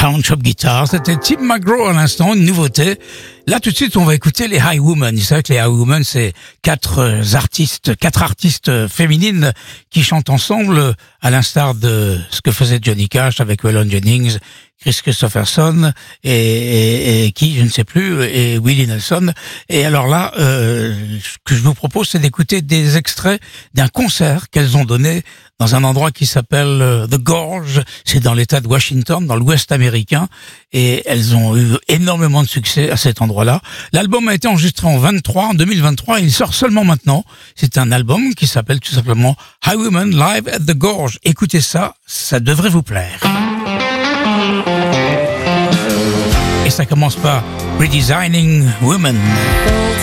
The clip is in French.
Pawn Shop Guitar, c'était Tim McGraw à l'instant, une nouveauté. Là, tout de suite, on va écouter les Highwomen. Vous savez que les Highwomen, c'est quatre artistes féminines qui chantent ensemble, à l'instar de ce que faisait Johnny Cash avec Waylon Jennings, Chris Christopherson et qui, je ne sais plus, et Willie Nelson. Et alors là, ce que je vous propose, c'est d'écouter des extraits d'un concert qu'elles ont donné dans un endroit qui s'appelle The Gorge. C'est dans l'État de Washington, dans l'Ouest américain, et elles ont eu énormément de succès à cet endroit-là. L'album a été enregistré en 2023, il sort seulement maintenant. C'est un album qui s'appelle tout simplement Highwomen Live at the Gorge. Écoutez ça, ça devrait vous plaire. Et ça commence par Redesigning Women.